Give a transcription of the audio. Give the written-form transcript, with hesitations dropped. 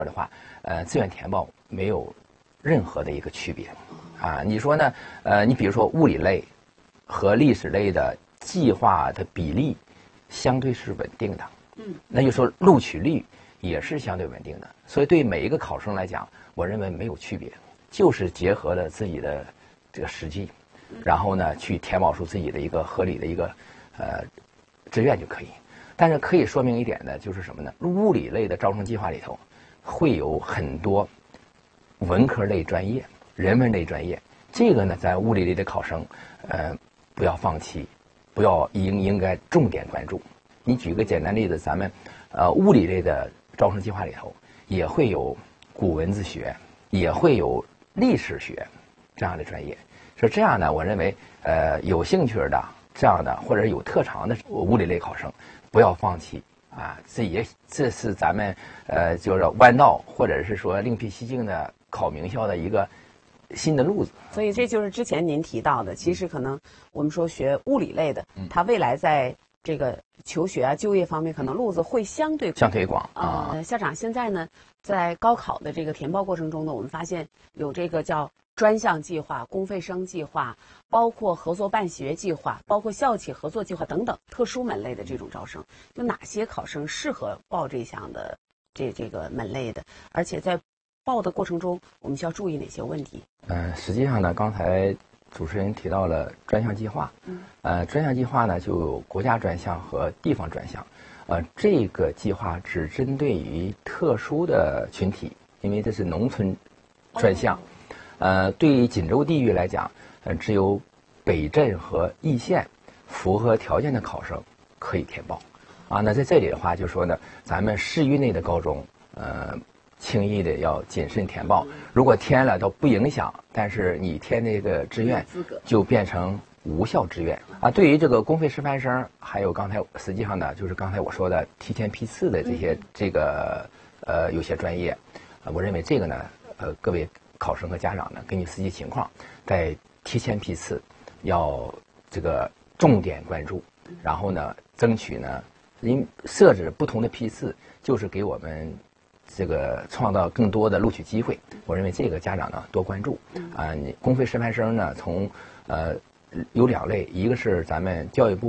的话，志愿填报没有任何的一个区别，啊，你说呢？你比如说物理类和历史类的计划的比例相对是稳定的，那就说录取率也是相对稳定的，所以对每一个考生来讲，我认为没有区别，就是结合了自己的这个实际，然后呢去填报出自己的一个合理的一个志愿就可以。但是可以说明一点的就是什么呢？物理类的招生计划里头会有很多文科类专业、人文类专业，这个呢，咱物理类的考生，不要放弃，不要应该重点关注。你举个简单例子，咱们物理类的招生计划里头也会有古文字学，也会有历史学这样的专业。是这样呢，我认为有兴趣的这样的或者有特长的物理类考生，不要放弃啊！这是咱们就是弯道或者是说另辟蹊径的考名校的一个新的路子。 所以这就是之前您提到的，其实可能我们说学物理类的，他未来在这个求学啊、就业方面，可能路子会相对广啊。 校长，现在呢，在高考的这个填报过程中呢，我们发现有这个叫专项计划、公费生计划，包括合作办学计划，包括校企合作计划等等特殊门类的这种招生，有哪些考生适合报这项的这个门类的？而且在报的过程中，我们需要注意哪些问题？ 实际上呢，刚才主持人提到了专项计划，专项计划呢就有国家专项和地方专项，这个计划只针对于特殊的群体，因为这是农村专项。对于锦州地域来讲，只有北镇和易县符合条件的考生可以填报。啊，那在这里的话，就说呢，咱们市域内的高中，轻易的要谨慎填报。如果填了都不影响，但是你填那个志愿就变成无效志愿啊。对于这个公费师范生，还有刚才实际上呢，就是刚才我说的提前批次的这些有些专业，我认为这个呢，各位考生和家长呢，根据实际情况，在提前批次要这个重点关注，然后呢，争取呢，设置不同的批次，就是给我们这个创造更多的录取机会。我认为这个家长呢多关注啊。你公费师范生呢，从有2类，一个是咱们教育部